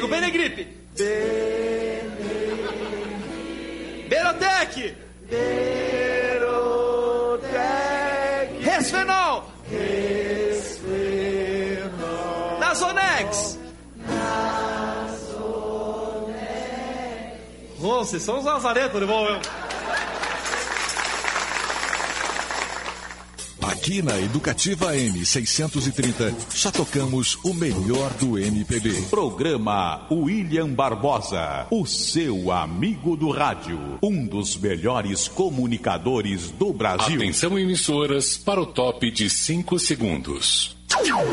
comigo, Benegripe. Berotec. Resfenol. Nasonex. Vocês são os lazaretos de bom, meu. Aqui na Educativa M630, só tocamos o melhor do MPB. Programa William Barbosa, o seu amigo do rádio. Um dos melhores comunicadores do Brasil. Atenção, emissoras, para o top de 5 segundos.